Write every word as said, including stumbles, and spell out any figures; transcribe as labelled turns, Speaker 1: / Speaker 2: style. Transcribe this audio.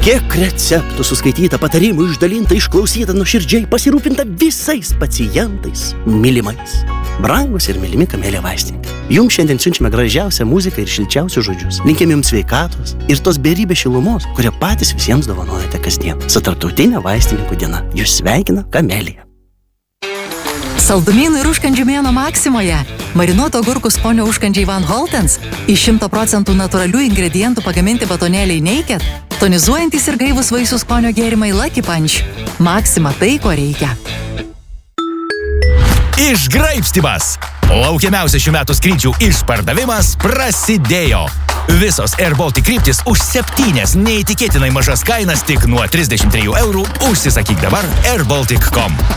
Speaker 1: Kiek receptų suskaityta, patarimų išdalinta, išklausyta, nuoširdžiai pasirūpinta visais pacientais, mylimais. Brangus ir mylimi Kamelija vaistininkai. Jums šiandien siunčiame gražiausią muziką ir šilčiausius žodžius. Linkim jums sveikatos ir tos beribės šilumos, kurią patys visiems dovanojate kasdien. Su tarptautinė vaistininkų diena. Jūs sveikina Kamelija.
Speaker 2: Saldumynų ir užkandžių mėnuo Maksimoje. Marinuoto agurkų skonio užkandžiai Van Holtens. Iš šimto procentų natūralių ingredientų pagaminti batonėliai Naked. Tonizuojantis ir gaivus vaisių skonio gėrimai Lucky Punch. Maksima tai, ko reikia.
Speaker 3: Išgraibstymas. Laukiamiausias šių metų skrydžių išpardavimas prasidėjo. Visos Air Baltic kryptys už septynias neįtikėtinai mažas kainas tik nuo trisdešimt trijų eurų. Užsisakyk dabar air baltic taškas com.